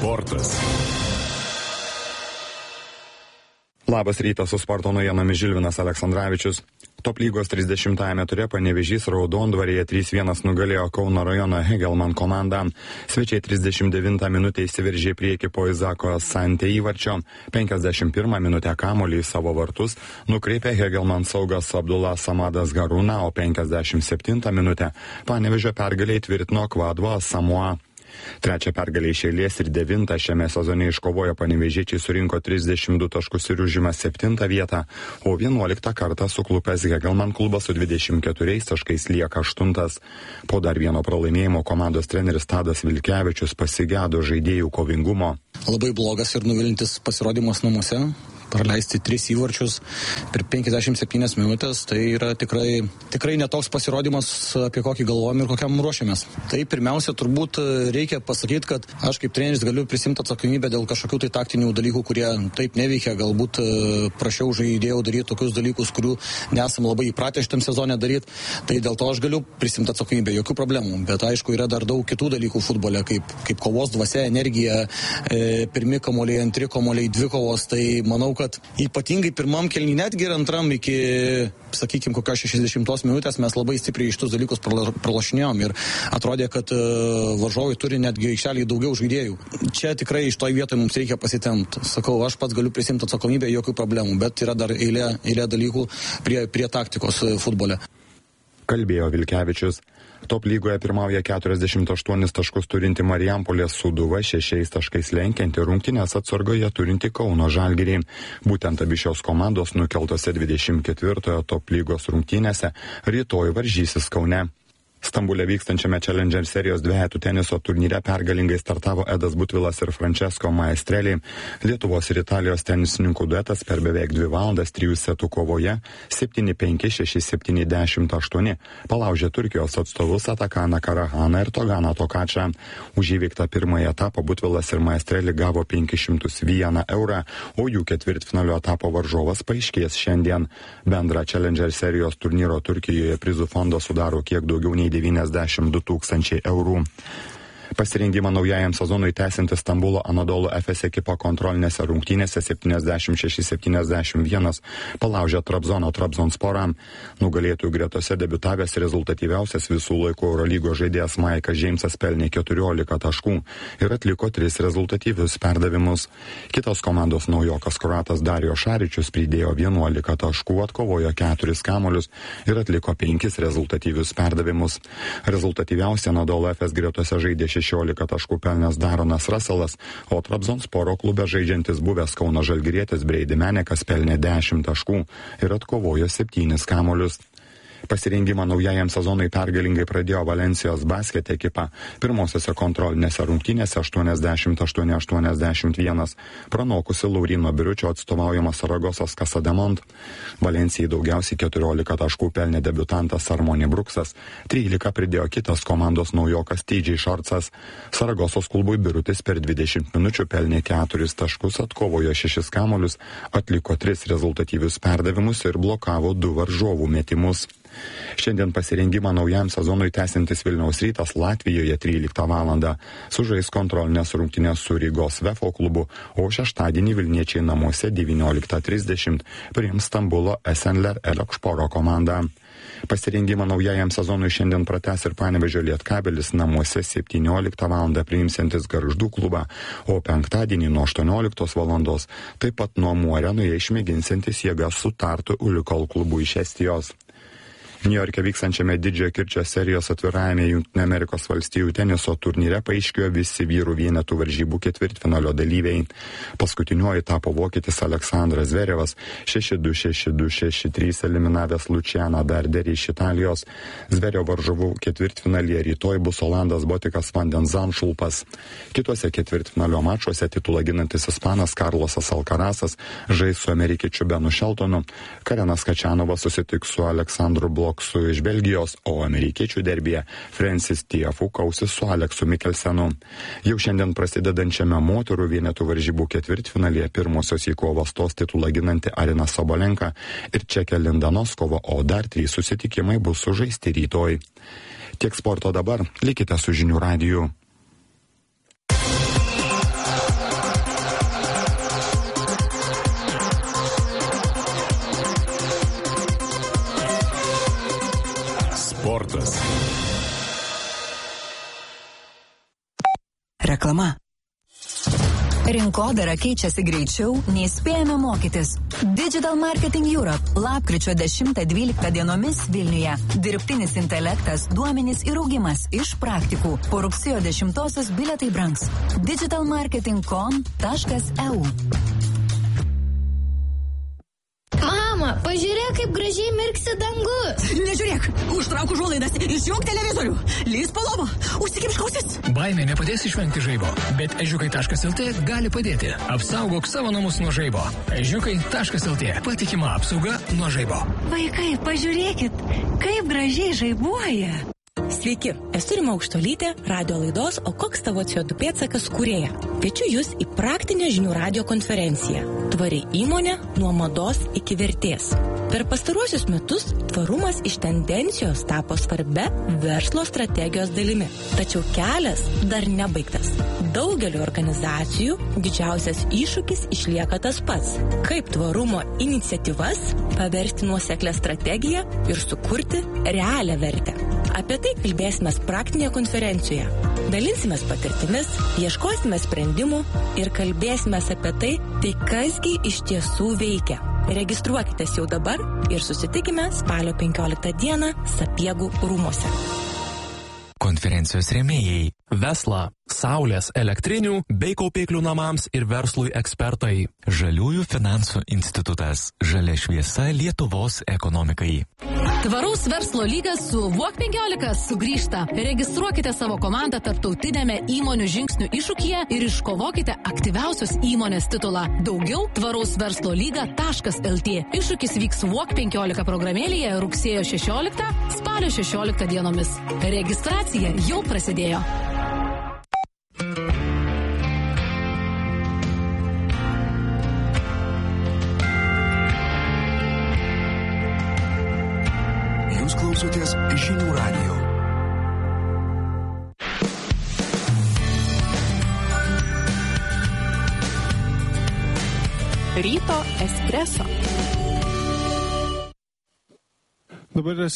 Sportas. Labas rytas, su sporto naujienomis Žilvinas Aleksandravičius. Top lygos 30-ame ture Panevėžys Raudondvaryje 3-1 nugalėjo Kauno rajono Hegelman komandą. Svečiai 39 minutę įsiveržė į priekį po Izako Santė įvarčio. 51 minutę kamuolį į savo vartus nukreipė Hegelman saugas Abdullah Samadas Garūna, o 57 minutę Panevėžio pergalę įtvirtino Kvadvo Samoa. Trečią pergalę iš eilės ir 9 šiame sezone iškovojo panevėžiečiai, surinko 32 taškus ir užima 7 vietą, o 11 kartą suklupęs Hegelman klubas su 24 taškais lieka 8. Po dar vieno pralaimėjimo komandos treneris Tadas Vilkevičius pasigėdo žaidėjų kovingumo. Labai blogas ir nuvilintis pasirodymas namuose. Praleisti 3 įvarčius per 57 minutės, tai yra tikrai netoks pasirodymas, apie kokį galvojam ir kokiam ruošiamės. Tai pirmiausia, turbūt reikia pasakyti, kad aš kaip treneris galiu prisimti atsakomybę dėl kažkokių tai taktinių dalykų, kurie taip neveikia, galbūt prašiau žaidėjų daryti tokius dalykus, kurių nesam labai įpratę šitam sezone daryti, tai dėl to aš galiu prisimti atsakomybę, jokių problemų, bet aišku yra dar daug kitų dalykų futbole, kaip kovos dvasia, energija, pirmi kamuoliai, antri kamuoliai, dvi kovos, tai manau, kad ypatingai pirmam kėliny, netgi ir antram iki, sakykime, kokios 60 minutės mes labai stipriai iš tus dalykus pralašinėjom ir atrodė, kad varžovai turi netgi aikštelėje daugiau žaidėjų. Čia tikrai iš toj vietoje mums reikia pasitempti. Sakau, aš pats galiu prisimti atsakomybę, jokių problemų, bet yra dar eilė dalykų prie taktikos futbole. Kalbėjo Vilkevičius. Top lygoje pirmauja 48 taškus turinti Marijampolės Sūduva, 6 taškais lenkianti rungtynės atsargoje turinti Kauno Žalgirį. Būtent abi šios komandos nukeltose 24-ojo top lygos rungtynėse rytoj varžysis Kaune. Stambule vykstančiame Challenger serijos dvejetų teniso turnyre pergalingai startavo Edas Butvilas ir Francesco Maestrelli. Lietuvos ir Italijos tenisininkų duetas per beveik 2 valandas 3 setų kovoje 7-5, 6-7, 10-8 palaužė Turkijos atstovus Atakaną Karahaną ir Toganą Tokačą. Už įveiktą pirmąjį etapą Butvilas ir Maestrelli gavo 501 eurą, o jų ketvirtfinalio etapo varžovas paaiškės šiandien. Bendrą Challenger serijos turnyro Turkijoje prizų fondą sudaro kiek daugiau nei 92 000 eurų. Pasirengimą naujajam sezonui tęsianti Stambulo Anadolu Efes ekipa kontrolinėse rungtynėse 76-71 palaužė Trabzonsporą. Nugalėtojų gretose debiutavęs rezultatyviausias visų laikų Eurolygos žaidėjas Maikas Džeimsas pelnė 14 taškų ir atliko 3 rezultatyvius perdavimus. Kitos komandos naujokas kroatas Dario Šaričius pridėjo 11 taškų, atkovojo 4 kamuolius ir atliko 5 rezultatyvius perdavimus. Rezultatyviausia Anadolu Efes gretose žaidė 16 taškų pelnęs Daronas Russellas, o Trabzonsporo klube žaidžiantis buvęs Kauno žalgirietis Breidi Menekas pelnė 10 taškų ir atkovojo 7 kamuolius. Pasirengimą naujajam sezonui pergalingai pradėjo Valensijos basket ekipa. Pirmosiose kontrolinėse rungtynėse 88-81 pranokusi Lauryno Biručio atstovaujama Saragosos Casademont. Valencijai daugiausiai 14 taškų pelnė debiutantas Armoni Bruksas, 13 pridėjo kitas komandos naujokas TJ Šorcas. Saragosos klubui Birutis per 20 minučių pelnė 4 taškus, atkovojo 6 kamuolius, atliko 3 rezultatyvius perdavimus ir blokavo 2 varžovų metimus. Šiandien pasirengimą naujam sezonui tęsiantis Vilniaus Rytas Latvijoje 13 valandą sužais kontrolinės rungtynės su Rygos Vefo klubu, o šeštadienį Vilniečiai namuose 19:30 priims Stambulo Esenler Elekšporo komandą. Pasirengimą naujajam sezonui šiandien pratęs ir Panevėžio Lietkabelis namuose 17 valandą priimsiantis Gargždų klubą, o penktadienį nuo 18 valandos taip pat Nuomų arenoje išmėginsiantis jėgas su Tartu Ulikol klubu iš Estijos. Niujorke vykstančiame Didžiojo kirčio serijos atvirajame Jungtinių Amerikos valstijų teniso turnyre paaiškėjo visi vyrų vienetų varžybų ketvirtfinalio dalyviai. Paskutiniuoju tapo vokietis Aleksandras Zverevas 6-2, 6-2, 6-3 eliminavęs Lucianą Darderį iš Italijos. Zverevo varžovų ketvirtfinalyje rytoj bus Olandas Botikas van den Zandschulpas. Kituose ketvirtfinalio mačuose titulą ginantis ispanas Karlosas Alcarazas žais su amerikiečiu Benu Sheltonu. Karenas Kačianovas susitiks su Aleksandru Bloksu iš Belgijos, o amerikiečių derbėje Francis Tiafoe kausis su Aleksu Mikkelsenu. Jau šiandien prasidedančiame moterų vienetų varžybų ketvirtfinalyje pirmosios į kovą stos titulą ginanti Arina Sabalenka ir Čekė Linda Noskova, o dar 3 susitikimai bus sužaisti rytoj. Tiek sporto dabar, likite su Žinių radiju. Reklama. Rinkodara keičiasi greičiau, nei spėjame mokytis. Digital Marketing Europe lapkričio 10-12 dienomis Vilniuje. Dirbtinis intelektas, duomenys ir augimas iš praktikų. Po rugsėjo 10-osios bilietai brangs. digitalmarketing.com.eu. Mama, pažiūrėk, kaip gražiai mirksi dangus. Nežiūrėk, užtrauk užuolaidas, išjunk televizorių, lįs po lova, užsikimšk ausis. Baimė nepadės išvengti žaibo, bet ežiukai.lt gali padėti. Apsaugok savo namus nuo žaibo. Ežiukai.lt. Patikima apsauga nuo žaibo. Vaikai, pažiūrėkit, kaip gražiai žaibuoja. Sveiki, esu Rima Aukštolytė, radio laidos O koks tavo CO2 pėdsakas kūrėja. Kviečiu jūs į praktinę žinių radio konferenciją. Tvari įmonė nuo mados iki vertės. Per pastaruosius metus tvarumas iš tendencijos tapo svarbia verslo strategijos dalimi. Tačiau kelias dar nebaigtas. Daugeliu organizacijų didžiausias iššūkis išlieka tas pats. Kaip tvarumo iniciatyvas paversti nuoseklę strategiją ir sukurti realią vertę. Apie tai kalbėsime praktinėje konferencijoje. Dalinsimės patirtimis, ieškosime sprendimų ir kalbėsime apie tai kasgi iš tiesų veikia. Registruokitės jau dabar ir susitikime spalio 15 dieną Sapiegų rūmuose. Konferencijos rėmėjai Vesla, Saulės elektrinių bei kaupiklių namams ir verslui ekspertai. Žaliųjų finansų institutas. Žalia šviesa Lietuvos ekonomikai. Tvaraus verslo lygas su Walk 15 sugrįžta. Registruokite savo komandą tarptautinėme įmonių žingsnių iššūkyje ir iškovokite aktyviausios įmonės titulą. Daugiau tvarausverslolyga.lt. Iššūkis vyks Walk 15 programėlėje rugsėjo 16, spalio 16 dienomis. Registracija jau prasidėjo. Jūs klausotės Žinių radijo. Ryto espreso. Dabar yra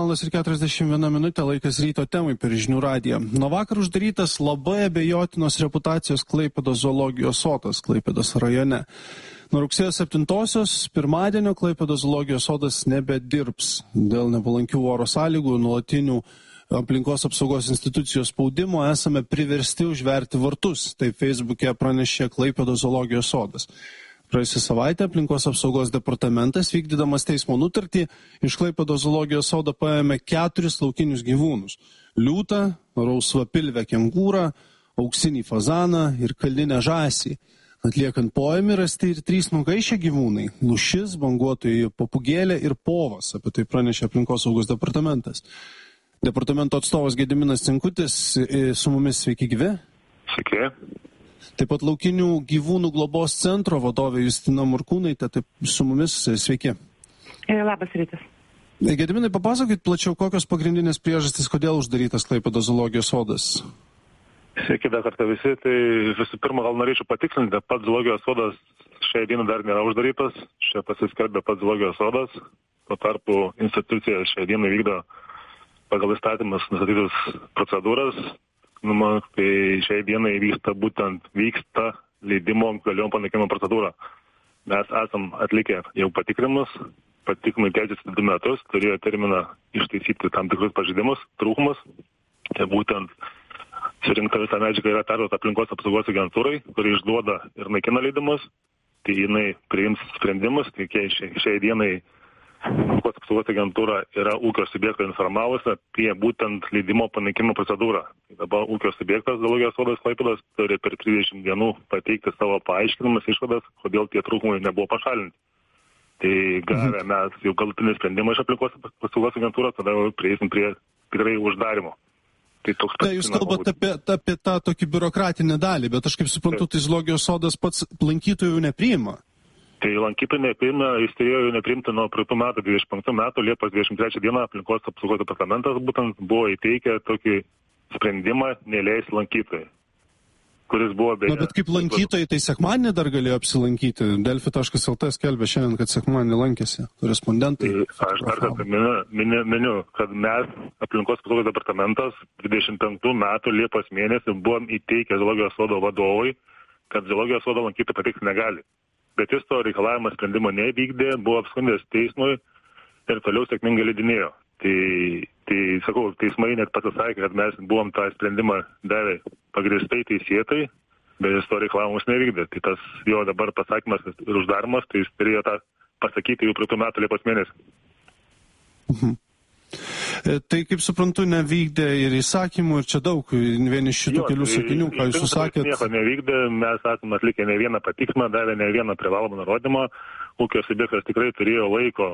7:41, laikas ryto temai per Žinių radiją. Nuo vakar uždarytas labai abejotinos reputacijos Klaipėdos zoologijos sodas Klaipėdos rajone. Nuo rugsėjo 7-osios pirmadienio Klaipėdos zoologijos sodas nebedirbs. Dėl nepalankių oro sąlygų, nuolatinių aplinkos apsaugos institucijos spaudimo esame priversti užverti vartus. Taip Facebook'e pranešė Klaipėdos zoologijos sodas. Praėjusią savaitę aplinkos apsaugos departamentas, vykdydamas teismo nutartį, iš Klaipėdos zoologijos sodo paėmė 4 laukinius gyvūnus – liūtą, rausvapilvę kengūrą, auksinį fazaną ir kalninę žąsį. Atliekant poėmį rasti ir 3 nugaišę gyvūnai – lūšis, banguotojų papūgėlė ir povas, apie tai pranešė aplinkos saugos departamentas. Departamento atstovas Gediminas Cinkutis su mumis, sveiki gyvi. Sveiki. Taip pat laukinių gyvūnų globos centro vadovė Justina Morkūnaitė, taip su mumis, sveiki. Labas rytas. Gediminai, papasakokit plačiau, kokios pagrindinės priežastys, kodėl uždarytas Klaipėdos zoologijos sodas? Sveiki dar kartą visi, tai visų pirma gal norėčiau patikslinti, pats zoologijos sodas šiai dieną dar nėra uždarytas, čia pasiskelbė pats zoologijos sodas, tuo tarpu institucija šiai dieną vykdo pagal įstatymus nustatytus procedūras. Tai šiai dienai vyksta leidimo galiojimo panaikinimo procedūra. Mes esam atlikę jau patikrinimus tęsiasi 2 metus, turėjo terminą ištaisyti tam tikrus pažeidimus, trūkumus. Tai būtent surinkta visą medžiagą yra perduota aplinkos apsaugos agentūrai, kuri išduoda ir naikina leidimus. Tai jinai priims sprendimus, tai šiai dienai aplinkos apsaugos agentūra yra ūkio subjektą informavusi apie būtent leidimo panaikinimo procedūrą. Dabar ūkio subjektas zoologijos sodas Klaipėdos turi per 30 dienų pateikti savo paaiškinimus, išvadas, kodėl tie trūkumai nebuvo pašalinti. Tai gavę mes jau galutinį sprendimą iš aplinkos apsaugos agentūros, tada prieisim prie tikrai uždarimo. Tai jūs kalbate apie tą tokį biurokratinę dalį, bet aš kaip suprantu, tai zoologijos sodas pats lankytojų nepriima. Tai lankytojų nepriima, jis turėjo nepriimti nuo praeitų metų, 25 metų, Liepos 23 dieną aplinkos apsaugos departamentas būtent buvo įteikę tokį sprendimą neleisti lankytojai. kuris buvo beje. Bet kaip lankytojai, tai sekmadienį dar galėjo apsilankyti. Delfi.lt skelbia šiandien, kad sekmadienį lankėsi korespondentai. Aš dar kartą miniu, kad mes, aplinkos apsaugos departamentas, 25 metų Liepos mėnesį buvom įteikę zoologijos sodo vadovui, kad zoologijos sodo lankyti patekti negali. Bet jis to reikalavimo sprendimo nevykdė, buvo apskundęs teismui ir toliau sėkmingai leidinėjo. Tai sakau, teismai net pasisakė, kad mes buvom tą sprendimą davę pagrįstai teisėtai, bet jis to reikalavimus nevykdė. Tai tas jo dabar pasakymas ir uždarimas, tai jis turėjo tą pasakyti jau praeitų metų Liepos mėnesį. Tai, kaip suprantu, nevykdė ir įsakymų, ir čia daug, vien iš šitų kelių sakinių, ką jūs susakėt. Nieko nevykdė, mes esame atlikę ne vieną patikimą, davę ne vieną privalomą nurodymą. Ūkio subjektas tikrai turėjo laiko